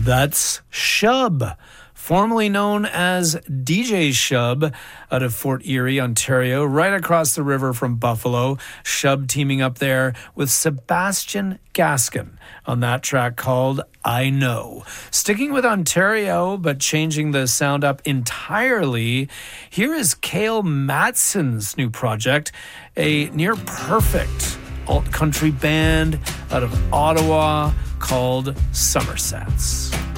That's Shub, formerly known as DJ Shub, out of Fort Erie, Ontario, right across the river from Buffalo. Shub teaming up there with Sebastian Gaskin on that track called I Know. Sticking with Ontario, but changing the sound up entirely, here is Kale Matson's new project, a near-perfect alt-country band out of Ottawa called Somersets.